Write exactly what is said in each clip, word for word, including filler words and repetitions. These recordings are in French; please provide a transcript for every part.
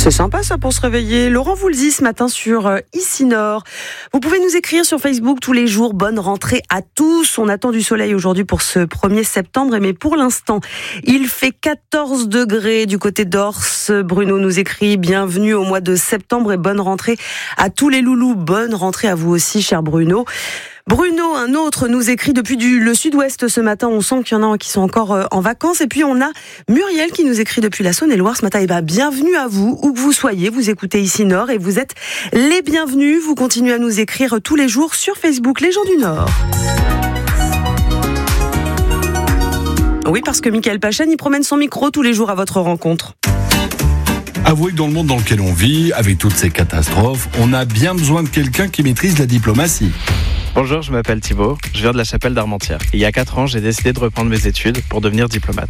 C'est sympa ça pour se réveiller. Laurent Voulzy ce matin sur euh, Ici Nord. Vous pouvez nous écrire sur Facebook tous les jours. Bonne rentrée à tous. On attend du soleil aujourd'hui pour ce premier septembre. Mais pour l'instant, il fait quatorze degrés du côté d'Ors. Bruno nous écrit bienvenue au mois de septembre et bonne rentrée à tous les loulous. Bonne rentrée à vous aussi, cher Bruno. Bruno, un autre, nous écrit depuis du, le sud-ouest ce matin. On sent qu'il y en a qui sont encore euh, en vacances. Et puis on a Muriel qui nous écrit depuis la Saône-et-Loire ce matin. Et ben, bienvenue à vous, où que vous soyez. Vous écoutez Ici Nord et vous êtes les bienvenus. Vous continuez à nous écrire tous les jours sur Facebook, les gens du Nord. Oui, parce que Mickaël Pachen, il promène son micro tous les jours à votre rencontre. Avouez que dans le monde dans lequel on vit, avec toutes ces catastrophes, on a bien besoin de quelqu'un qui maîtrise la diplomatie. Bonjour, je m'appelle Thibaut, je viens de la Chapelle d'Armentières. Il y a quatre ans, j'ai décidé de reprendre mes études pour devenir diplomate.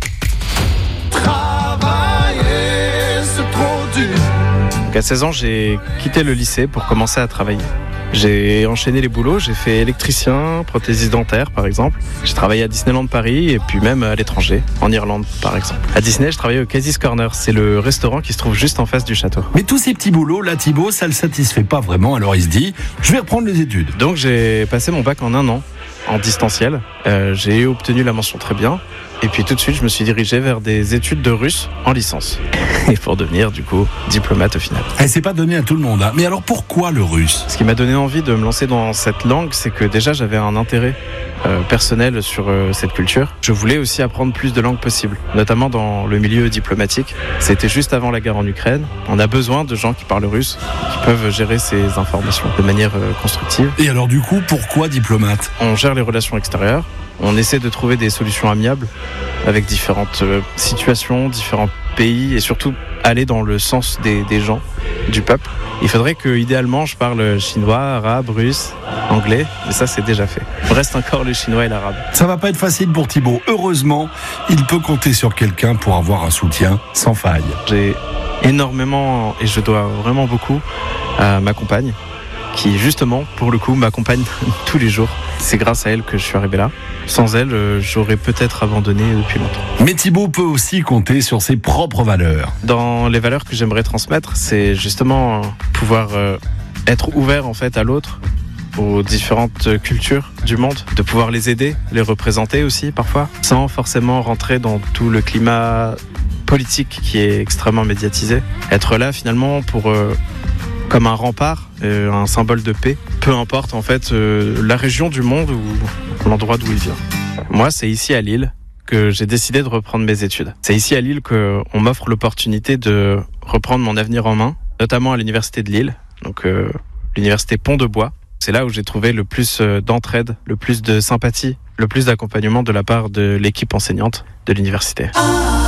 Travailler, c'est trop dur. Donc à seize ans, j'ai quitté le lycée pour commencer à travailler. J'ai enchaîné les boulots, j'ai fait électricien, prothésiste dentaire par exemple. J'ai travaillé à Disneyland Paris et puis même à l'étranger, en Irlande par exemple. À Disney, je travaillais au Casey's Corner, c'est le restaurant qui se trouve juste en face du château. Mais tous ces petits boulots, là Thibaut, ça le satisfait pas vraiment, alors il se dit, je vais reprendre les études. Donc j'ai passé mon bac en un an, en distanciel. Euh, j'ai obtenu la mention très bien. Et puis tout de suite, je me suis dirigé vers des études de russe en licence. Et pour devenir, du coup, diplomate au final. Et c'est pas donné à tout le monde, hein. Mais alors pourquoi le russe ? Ce qui m'a donné envie de me lancer dans cette langue, c'est que déjà j'avais un intérêt euh, personnel sur euh, cette culture. Je voulais aussi apprendre plus de langues possibles, notamment dans le milieu diplomatique. C'était juste avant la guerre en Ukraine. On a besoin de gens qui parlent russe, qui peuvent gérer ces informations de manière euh, constructive. Et alors du coup, pourquoi diplomate ? On gère les relations extérieures. On essaie de trouver des solutions amiables avec différentes euh, situations, différents pays et surtout aller dans le sens des, des gens, du peuple. Il faudrait que, idéalement, je parle chinois, arabe, russe, anglais, mais ça c'est déjà fait. Il reste encore le chinois et l'arabe. Ça va pas être facile pour Thibaut. Heureusement, il peut compter sur quelqu'un pour avoir un soutien sans faille. J'ai énormément, et je dois vraiment beaucoup à ma compagne, qui justement, pour le coup, m'accompagne tous les jours. C'est grâce à elle que je suis arrivé là. Sans elle, j'aurais peut-être abandonné depuis longtemps. Mais Thibaut peut aussi compter sur ses propres valeurs. Dans les valeurs que j'aimerais transmettre, c'est justement pouvoir être ouvert en fait à l'autre, aux différentes cultures du monde, de pouvoir les aider, les représenter aussi parfois, sans forcément rentrer dans tout le climat politique qui est extrêmement médiatisé. Être là finalement pour... Euh, comme un rempart, euh, un symbole de paix, peu importe en fait euh, la région du monde ou l'endroit d'où il vient. Moi, c'est ici à Lille que j'ai décidé de reprendre mes études. C'est ici à Lille qu'on m'offre l'opportunité de reprendre mon avenir en main, notamment à l'université de Lille, donc euh, l'université Pont-de-Bois. C'est là où j'ai trouvé le plus d'entraide, le plus de sympathie, le plus d'accompagnement de la part de l'équipe enseignante de l'université.